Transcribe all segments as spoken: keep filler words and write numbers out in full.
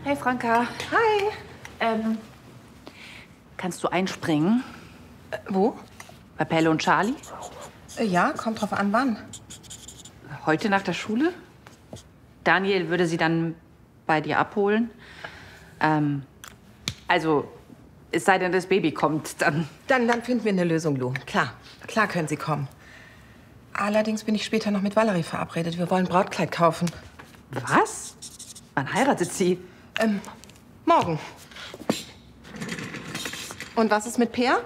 Hey Franka. Hi. Ähm, kannst du einspringen? Äh, wo? Bei Pelle und Charlie? Äh, ja, kommt drauf an, wann. Heute nach der Schule? Daniel würde sie dann bei dir abholen. Ähm, also, es sei denn, das Baby kommt, dann... Dann, dann finden wir eine Lösung, Lu. Klar, klar können Sie kommen. Allerdings bin ich später noch mit Valerie verabredet. Wir wollen Brautkleid kaufen. Was? Wann heiratet sie? Ähm, morgen. Und was ist mit Peer?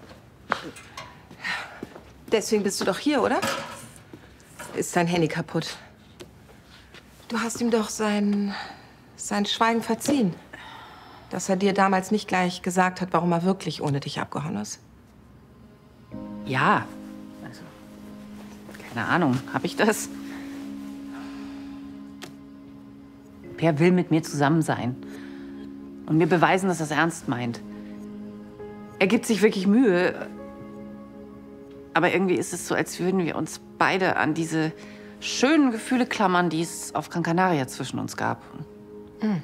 Deswegen bist du doch hier, oder? Ist dein Handy kaputt? Du hast ihm doch sein, sein Schweigen verziehen. Dass er dir damals nicht gleich gesagt hat, warum er wirklich ohne dich abgehauen ist. Ja. Also, keine Ahnung. Hab ich das? Per will mit mir zusammen sein. Und mir beweisen, dass er es ernst meint. Er gibt sich wirklich Mühe. Aber irgendwie ist es so, als würden wir uns beide an diese schönen Gefühle klammern, die es auf Gran Canaria zwischen uns gab. Mhm.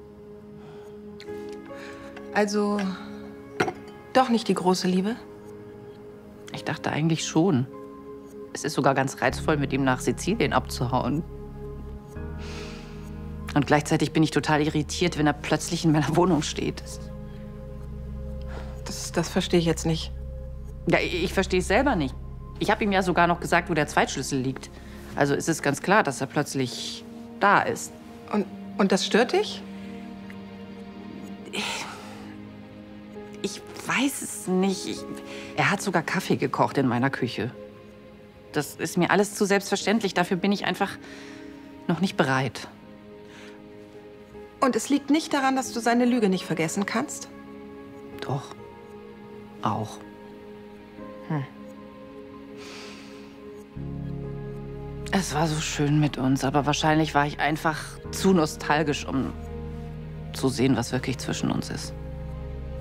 Also, doch nicht die große Liebe? Ich dachte eigentlich schon. Es ist sogar ganz reizvoll, mit ihm nach Sizilien abzuhauen. Und gleichzeitig bin ich total irritiert, wenn er plötzlich in meiner Wohnung steht. Das, das verstehe ich jetzt nicht. Ja, ich verstehe es selber nicht. Ich habe ihm ja sogar noch gesagt, wo der Zweitschlüssel liegt. Also ist es ganz klar, dass er plötzlich da ist. Und, und das stört dich? Ich, ich weiß es nicht. Ich, er hat sogar Kaffee gekocht in meiner Küche. Das ist mir alles zu selbstverständlich. Dafür bin ich einfach noch nicht bereit. Und es liegt nicht daran, dass du seine Lüge nicht vergessen kannst? Doch. Auch. Hm. Es war so schön mit uns, aber wahrscheinlich war ich einfach zu nostalgisch, um zu sehen, was wirklich zwischen uns ist.